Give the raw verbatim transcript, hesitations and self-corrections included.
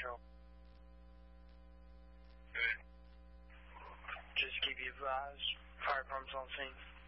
control. Good. Just keep you advised. Fire department's on scene.